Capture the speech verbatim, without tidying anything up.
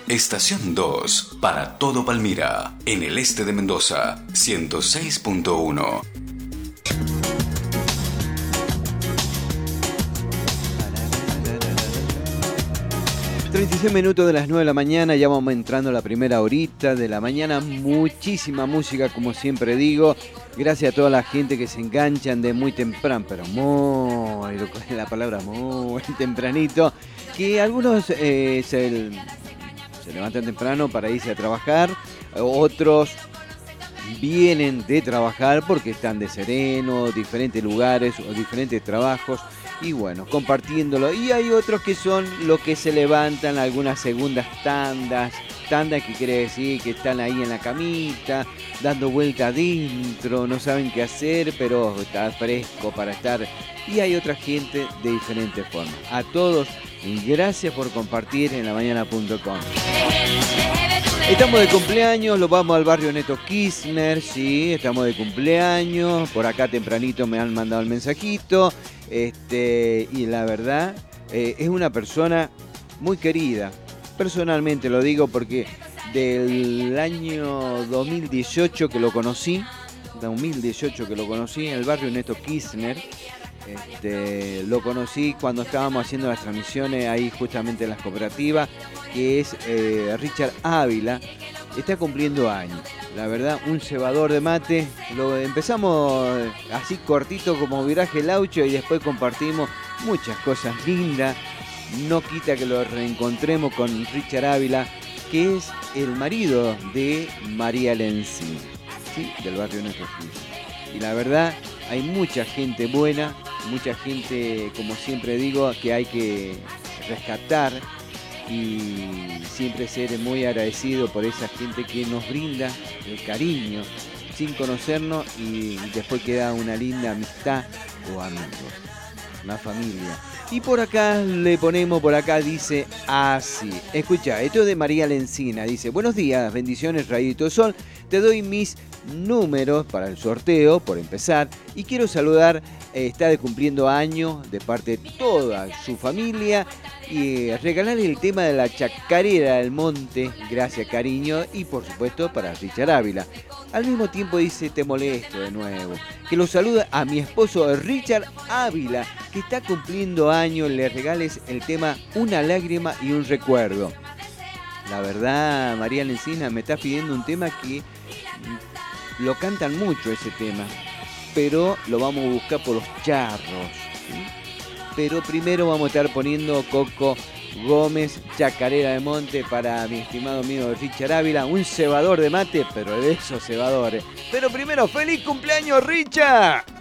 Estación dos, para todo Palmira, en el este de Mendoza, ciento seis punto uno. treinta y seis minutos de las nueve de la mañana, ya vamos entrando a la primera horita de la mañana. Muchísima música, como siempre digo. Gracias a toda la gente que se enganchan de muy temprano, pero muy, la palabra muy tempranito. Que algunos eh, se, se levantan temprano para irse a trabajar, otros vienen de trabajar porque están de sereno, diferentes lugares o diferentes trabajos. Y bueno, compartiéndolo. Y hay otros que son los que se levantan algunas segundas tandas. Tandas que quiere decir que están ahí en la camita, dando vuelta adentro, no saben qué hacer, pero está fresco para estar. Y hay otra gente de diferentes formas. A todos, gracias por compartir en la mañana punto com. Estamos de cumpleaños, lo vamos al barrio Neto Kirchner, sí, estamos de cumpleaños. Por acá tempranito me han mandado el mensajito. Este, y la verdad, eh, es una persona muy querida. Personalmente lo digo porque del año dos mil dieciocho que lo conocí, dos mil dieciocho que lo conocí en el barrio Neto Kirchner, este, lo conocí cuando estábamos haciendo las transmisiones ahí justamente en las cooperativas, que es eh, Richard Ávila. Está cumpliendo años, la verdad, un cebador de mate. Lo empezamos así cortito como Viraje Laucho y después compartimos muchas cosas lindas. No quita que lo reencontremos con Richard Ávila, que es el marido de María Lencina, ¿sí? Del barrio Neto Kirchner. Y la verdad, hay mucha gente buena, mucha gente, como siempre digo, que hay que rescatar. Y siempre ser muy agradecido por esa gente que nos brinda el cariño sin conocernos y después queda una linda amistad o amigos, una familia. Y por acá le ponemos, por acá dice así. Escucha, esto es de María Lencina. Dice, buenos días, bendiciones, Rayito Sol. Te doy mis números para el sorteo, por empezar. Y quiero saludar, eh, está de cumpliendo años de parte de toda su familia. Y regalarle el tema de la chacarera del monte, gracias cariño, y por supuesto para Richard Ávila. Al mismo tiempo dice, te molesto de nuevo, que lo saluda a mi esposo Richard Ávila, que está cumpliendo años, le regales el tema Una lágrima y un recuerdo. La verdad, María Lencina me está pidiendo un tema que lo cantan mucho ese tema, pero lo vamos a buscar por los charros, ¿sí? Pero primero vamos a estar poniendo Coco Gómez, Chacarera de Monte, para mi estimado amigo Richard Ávila, un cebador de mate, pero de esos cebadores. Pero primero, ¡feliz cumpleaños, Richard!